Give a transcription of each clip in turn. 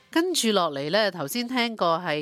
跟住落嚟呢，頭先聽過係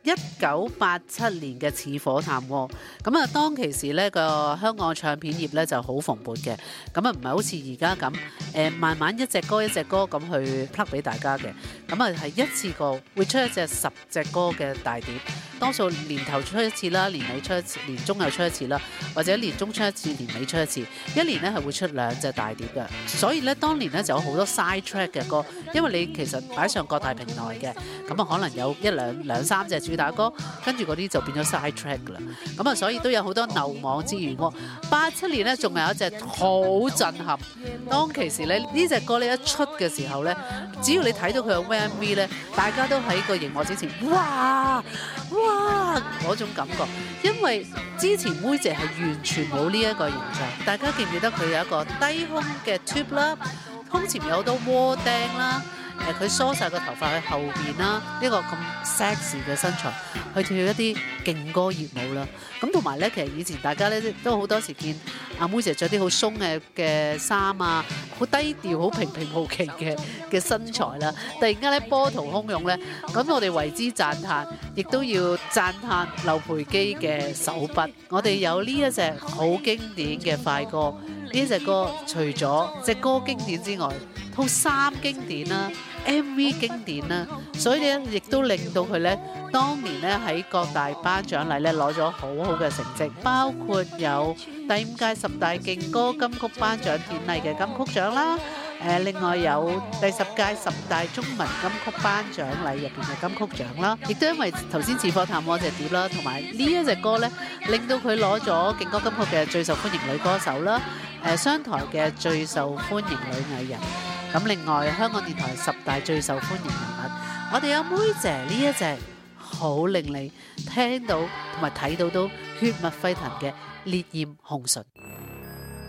1987年嘅《似火炭鍋》，咁啊當其時呢個香港唱片業呢就好蓬勃嘅，咁啊唔係好似而家咁慢慢一隻歌一隻歌咁去 plug 俾大家嘅，咁啊係一次過會出一隻10隻歌嘅大碟，多數年頭出一次啦，年尾出一次，年中又出一次啦，或者年中出一次，年尾出一次，一年呢係會出2隻大碟嘅，所以呢，當年呢就有好多 side track 嘅歌，因為你其實擺上各大平台嘅，咁啊可能有兩三隻主打歌，跟住嗰啲就變咗 side track 噶啦，咁啊所以都有好多漏網之魚喎。87年呢仲有一隻好震撼，當其時呢隻歌呢一出嘅時候呢，只要你睇到佢嘅 MV 呢，大家都喺個熒幕之前，哇嗰種感覺，因為之前妹姐係完全冇呢一個形象，大家記唔記得佢有一個低胸嘅 tube 啦，胸前有好多窩釘啦。佢梳晒個頭髮喺後邊啦，呢個咁 sexy 嘅身材，去跳一啲勁歌熱舞啦。咁同埋咧，其實以前大家咧都好多時見阿妹姐着啲好鬆嘅衫啊，好低調、好平平無奇嘅身材啦。突然間咧波濤洶湧咧，咁我哋為之讚歎，亦都要讚歎劉培基嘅手筆。我哋有呢一隻好經典嘅快歌，呢隻歌除咗隻歌經典之外，套衫經典啦，MV 經典啦，所以咧亦都令到佢咧當年咧喺各大頒獎禮咧攞咗好好嘅成績，包括有第5屆10大勁歌金曲頒獎典禮嘅金曲獎啦，另外有第10屆10大中文金曲頒獎禮入邊嘅金曲獎啦，亦都因為頭先《似火炭鍋》隻碟啦，同埋呢一隻歌咧，令到佢攞咗勁歌金曲嘅最受歡迎女歌手啦，商台嘅最受歡迎女藝人。咁另外香港電台10大最受歡迎人物，我哋有妹姐呢一隻好令你聽到同埋睇到都血脈沸騰嘅烈焰紅唇。